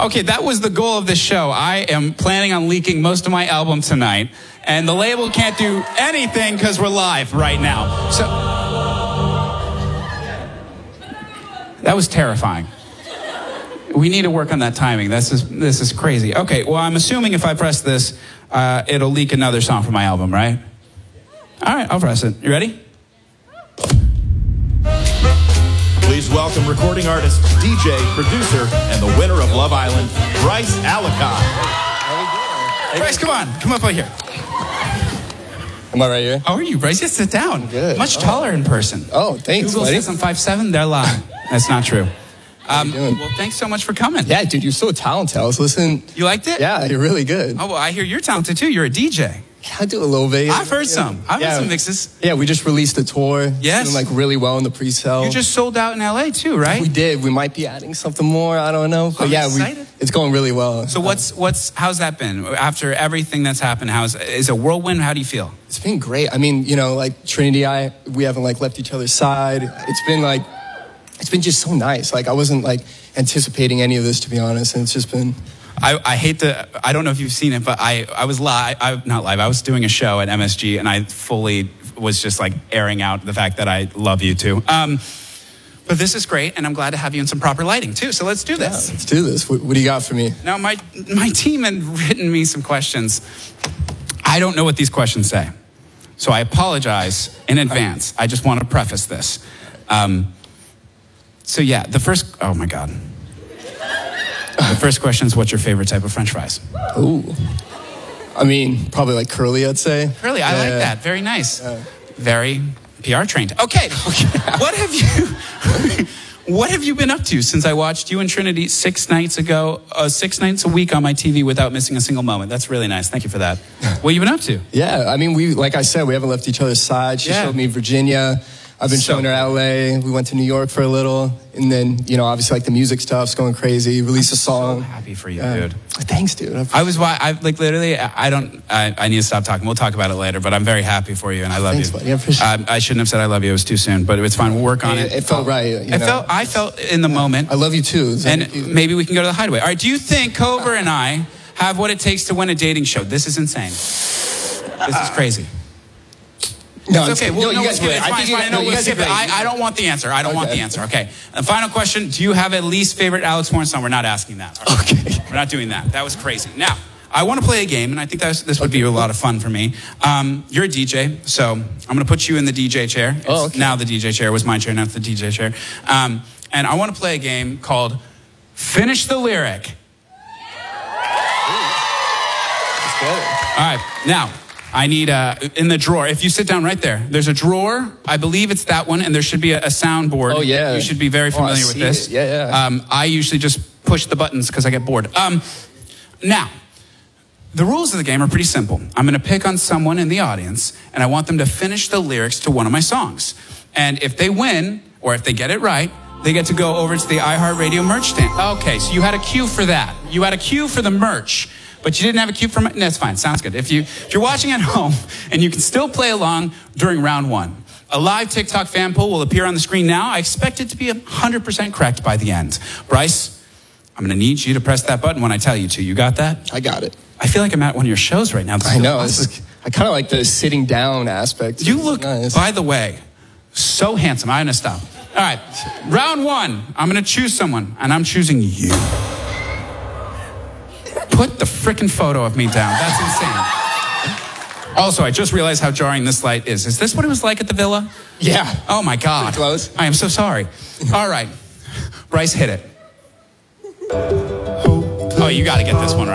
Okay, that was the goal of this show. I am planning on leaking most of my album tonight, and the label can't do anything because we're live right now. So that was terrifying. We need to work on that timing. This is crazy. Okay, well, I'm assuming if I press this, it'll leak another song from my album, right? All right, I'll press it. You ready? Please welcome recording artist, DJ, producer, and the winner of Love Island, Bryce Allicott. Bryce, come on. Come up right here. Am I right here? How are you, Bryce? Yes, sit down. Good. Much taller in person. Oh, thanks, Google buddy. says I'm 5'7". They're lying. That's not true. How you doing? Well, thanks so much for coming. Yeah, dude, you're so talented. I was listening. You liked it? Yeah, you're really good. Oh, well, I hear you're talented, too. You're a DJ. I do a little bit. I've heard some. I've heard some mixes. Yeah, we just released a tour. Yes. It's doing, like, really well in the pre-sale. You just sold out in L.A., too, right? We did. We might be adding something more. I don't know. But I'm excited. it's going really well. So how's that been? After everything that's happened, is it whirlwind? How do you feel? It's been great. I mean, like, Trinity, we haven't, like, left each other's side. It's been just so nice. Like, I wasn't, like, anticipating any of this, to be honest, and it's just been... I don't know if you've seen it, but I was not live. I was doing a show at MSG, and I fully was just like airing out the fact that I love you too. But this is great, and I'm glad to have you in some proper lighting too. So let's do this. Yeah, let's do this. What do you got for me? Now, my team had written me some questions. I don't know what these questions say, so I apologize in advance. I just want to preface this. So yeah, oh my God. The first question is, what's your favorite type of French fries? Ooh. I mean, probably like curly, I'd say. Curly, I like that. Very nice. Very PR trained. Okay. What have you been up to since I watched you and Trinity 6 nights ago, 6 nights a week on my TV without missing a single moment? That's really nice. Thank you for that. What have you been up to? Yeah, I mean, like I said, we haven't left each other's side. She showed me Virginia. I've been showing her LA. We went to New York for a little. And then, obviously, like, the music stuff's going crazy. Released a song. I'm so happy for you, dude. Thanks, dude. I need to stop talking. We'll talk about it later, but I'm very happy for you, and I love you. Buddy. I appreciate it. I shouldn't have said I love you. It was too soon, but it's fine. We'll work on it. It felt right. I felt in the moment. I love you, too. Maybe we can go to the Hideaway. All right, do you think Cobra and I have what it takes to win a dating show? This is insane. This is crazy. No, it's okay. Well, you guys skip it. It's fine. We'll skip it. I don't want the answer. I don't want the answer. Okay. And final question. Do you have a least favorite Alex Warren song? We're not asking that. Right? Okay. We're not doing that. That was crazy. Now, I want to play a game, and I think this would be a lot of fun for me. You're a DJ, so I'm going to put you in the DJ chair. Now the DJ chair was my chair, not the DJ chair. And I want to play a game called Finish the Lyric. Let's go. All right. Now, I need, in the drawer, if you sit down right there, there's a drawer. I believe it's that one, and there should be a soundboard. Oh, yeah. You should be very familiar with this. Yeah. I usually just push the buttons because I get bored. Now, the rules of the game are pretty simple. I'm going to pick on someone in the audience, and I want them to finish the lyrics to one of my songs. And if they win, or if they get it right, they get to go over to the iHeartRadio merch stand. Okay, so you had a cue for that. You had a cue for the merch. But you didn't have a cue for my... That's fine. Sounds good. If you're watching at home and you can still play along during round one, a live TikTok fan poll will appear on the screen now. I expect it to be 100% correct by the end. Bryce, I'm going to need you to press that button when I tell you to. You got that? I got it. I feel like I'm at one of your shows right now. I know. I kind of like the sitting down aspect. You look, nice. By the way, so handsome. I'm going to stop. All right. Round one. I'm going to choose someone, and I'm choosing you. Put the frickin' photo of me down. That's insane. Also, I just realized how jarring this light is. Is this what it was like at the villa? Yeah. Oh, my God. Pretty close. I am so sorry. All right. Bryce, hit it. Oh, you got to get this one right.